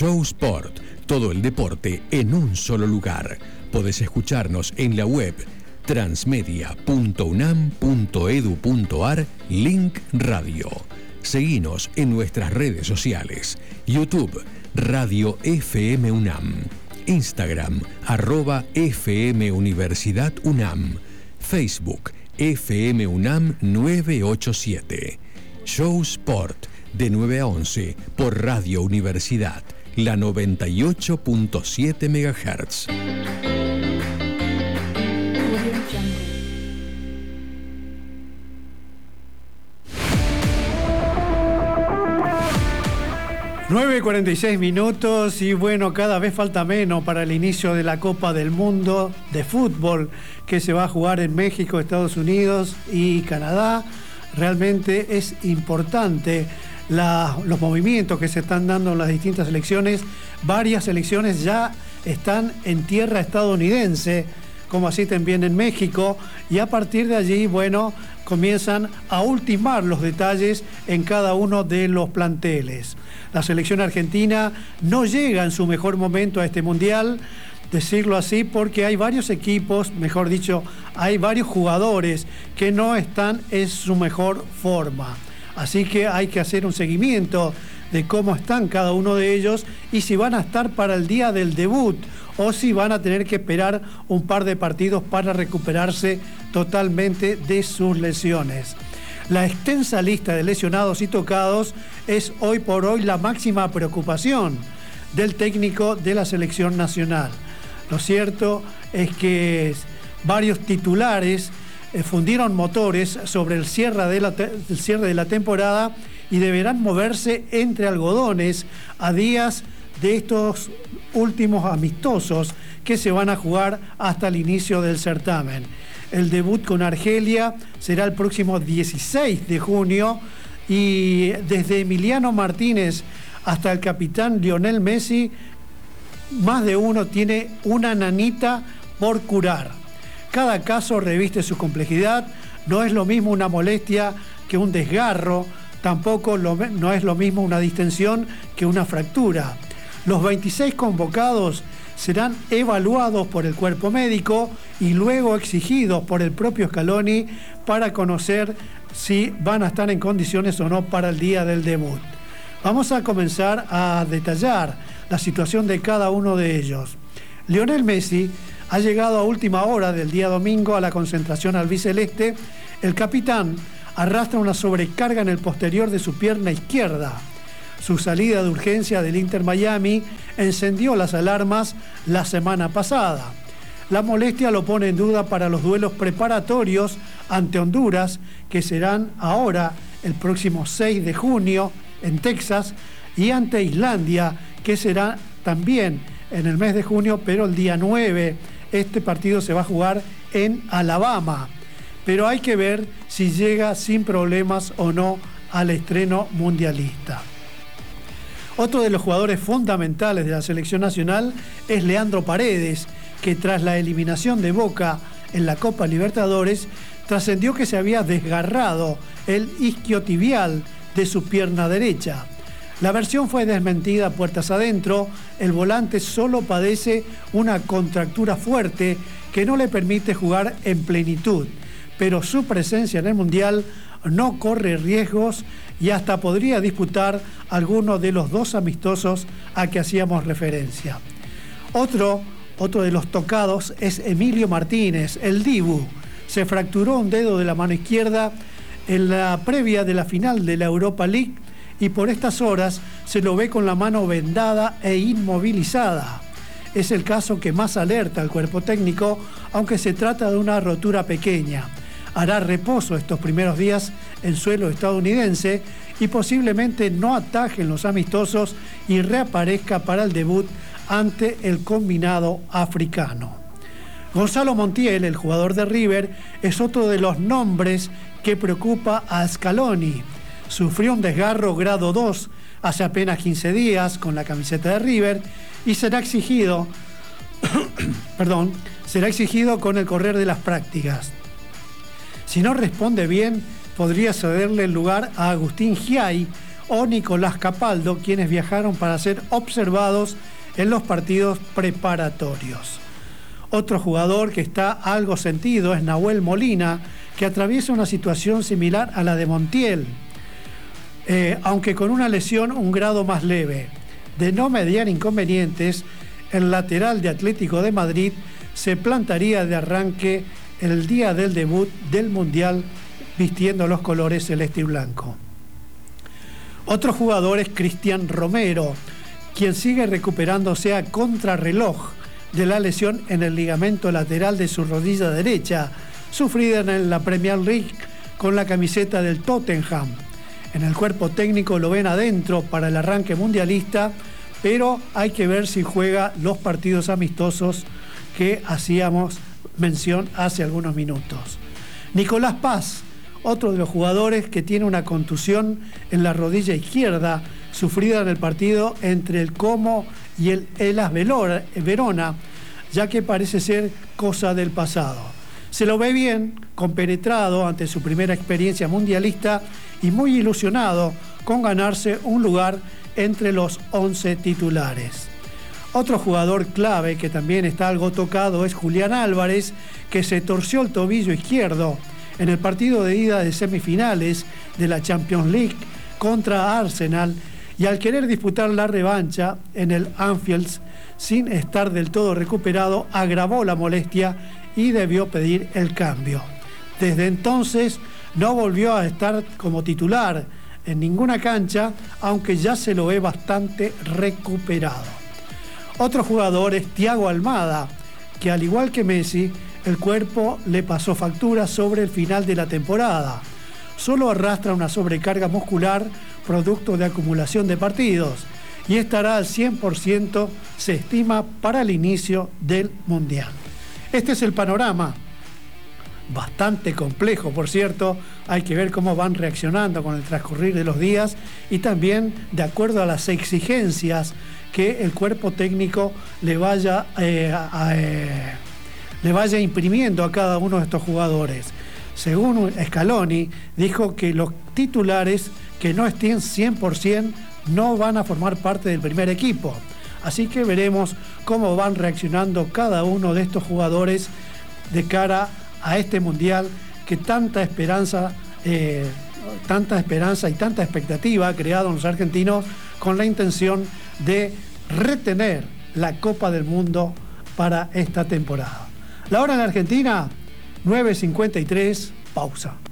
Show Sport, todo el deporte en un solo lugar. Podés escucharnos en la web transmedia.unam.edu.ar, link radio. Seguinos en nuestras redes sociales: YouTube, Radio FM UNAM, Instagram, @FM Universidad UNAM, Facebook, FM UNAM 987. Show Sport, de 9 a 11, por Radio Universidad, la 98.7 MHz. 9:46 minutos y bueno, cada vez falta menos para el inicio de la Copa del Mundo de fútbol que se va a jugar en México, Estados Unidos y Canadá. Realmente es importante los movimientos que se están dando en las distintas selecciones. Varias selecciones ya están en tierra estadounidense, como así también en México, y a partir de allí, bueno, comienzan a ultimar los detalles en cada uno de los planteles. La selección argentina no llega en su mejor momento a este mundial, decirlo así, porque hay varios equipos, mejor dicho, hay varios jugadores que no están en su mejor forma. Así que hay que hacer un seguimiento de cómo están cada uno de ellos y si van a estar para el día del debut o si van a tener que esperar un par de partidos para recuperarse totalmente de sus lesiones. La extensa lista de lesionados y tocados es hoy por hoy la máxima preocupación del técnico de la selección nacional. Lo cierto es que varios titulares fundieron motores sobre el cierre de la temporada y deberán moverse entre algodones a días de estos últimos amistosos que se van a jugar hasta el inicio del certamen. El debut con Argelia será el próximo 16 de junio y desde Emiliano Martínez hasta el capitán Lionel Messi, más de uno tiene una nanita por curar. Cada caso reviste su complejidad, no es lo mismo una molestia que un desgarro, tampoco no es lo mismo una distensión que una fractura. Los 26 convocados serán evaluados por el cuerpo médico y luego exigidos por el propio Scaloni para conocer si van a estar en condiciones o no para el día del debut. Vamos a comenzar a detallar la situación de cada uno de ellos. Lionel Messi ha llegado a última hora del día domingo a la concentración albiceleste. El capitán arrastra una sobrecarga en el posterior de su pierna izquierda. Su salida de urgencia del Inter Miami encendió las alarmas la semana pasada. La molestia lo pone en duda para los duelos preparatorios ante Honduras, que serán ahora el próximo 6 de junio en Texas, y ante Islandia, que será también en el mes de junio, pero el día 9. Este partido se va a jugar en Alabama. Pero hay que ver si llega sin problemas o no al estreno mundialista. Otro de los jugadores fundamentales de la selección nacional es Leandro Paredes, que tras la eliminación de Boca en la Copa Libertadores, trascendió que se había desgarrado el isquiotibial de su pierna derecha. La versión fue desmentida puertas adentro. El volante solo padece una contractura fuerte que no le permite jugar en plenitud, pero su presencia en el Mundial no corre riesgos y hasta podría disputar alguno de los dos amistosos a que hacíamos referencia. Otro de los tocados es Emilio Martínez, el Dibu. Se fracturó un dedo de la mano izquierda en la previa de la final de la Europa League y por estas horas se lo ve con la mano vendada e inmovilizada. Es el caso que más alerta al cuerpo técnico, aunque se trata de una rotura pequeña. Hará reposo estos primeros días en suelo estadounidense y posiblemente no ataje en los amistosos y reaparezca para el debut ante el combinado africano. Gonzalo Montiel, el jugador de River, es otro de los nombres que preocupa a Scaloni. Sufrió un desgarro grado 2 hace apenas 15 días con la camiseta de River y será exigido con el correr de las prácticas. Si no responde bien, podría cederle el lugar a Agustín Giai, o Nicolás Capaldo, quienes viajaron para ser observados en los partidos preparatorios. Otro jugador que está algo sentido es Nahuel Molina, que atraviesa una situación similar a la de Montiel, aunque con una lesión un grado más leve. De no mediar inconvenientes, el lateral de Atlético de Madrid se plantaría de arranque el día del debut del Mundial vistiendo los colores celeste y blanco. Otro jugador es Cristian Romero, quien sigue recuperándose a contrarreloj de la lesión en el ligamento lateral de su rodilla derecha, sufrida en la Premier League con la camiseta del Tottenham. En el cuerpo técnico lo ven adentro para el arranque mundialista, pero hay que ver si juega los partidos amistosos que hacíamos mención hace algunos minutos. Nicolás Paz, otro de los jugadores que tiene una contusión en la rodilla izquierda, sufrida en el partido entre el Como y el Hellas Verona, ya que parece ser cosa del pasado. Se lo ve bien, compenetrado ante su primera experiencia mundialista y muy ilusionado con ganarse un lugar entre los 11 titulares. Otro jugador clave que también está algo tocado es Julián Álvarez, que se torció el tobillo izquierdo en el partido de ida de semifinales de la Champions League contra Arsenal, y al querer disputar la revancha en el Anfield sin estar del todo recuperado, agravó la molestia y debió pedir el cambio. Desde entonces no volvió a estar como titular en ninguna cancha, aunque ya se lo ve bastante recuperado. Otro jugador es Thiago Almada, que al igual que Messi, el cuerpo le pasó factura sobre el final de la temporada. Solo arrastra una sobrecarga muscular producto de acumulación de partidos y estará al 100%, se estima, para el inicio del Mundial. Este es el panorama, bastante complejo, por cierto. Hay que ver cómo van reaccionando con el transcurrir de los días y también de acuerdo a las exigencias que el cuerpo técnico le vaya imprimiendo a cada uno de estos jugadores. Según Scaloni, dijo que los titulares que no estén 100% no van a formar parte del primer equipo. Así que veremos cómo van reaccionando cada uno de estos jugadores de cara a este Mundial que tanta esperanza y tanta expectativa ha creado en los argentinos, con la intención de retener la Copa del Mundo para esta temporada. La hora en Argentina, 9:53, pausa.